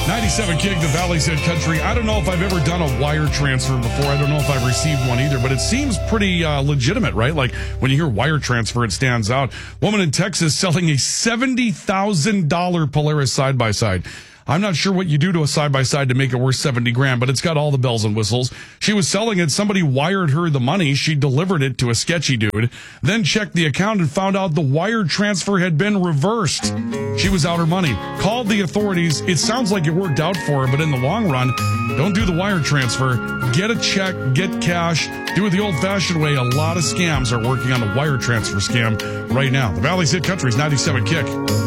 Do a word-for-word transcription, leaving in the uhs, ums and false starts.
ninety-seven Kick, the Valley's Head Country. I don't know if I've ever done a wire transfer before. I don't know if I've received one either, but it seems pretty uh, legitimate, right? Like when you hear wire transfer, it stands out. Woman in Texas selling a seventy thousand dollars Polaris side-by-side. I'm not sure what you do to a side-by-side to make it worth seventy grand, but it's got all the bells and whistles. She was selling it. Somebody wired her the money. She delivered it to a sketchy dude, then checked the account and found out the wire transfer had been reversed. She was out her money. Called the authorities. It sounds like it worked out for her, but in the long run, don't do the wire transfer. Get a check, get cash, do it the old-fashioned way. A lot of scams are working on the wire transfer scam right now. The Valley's Hit Country's ninety-seven Kick.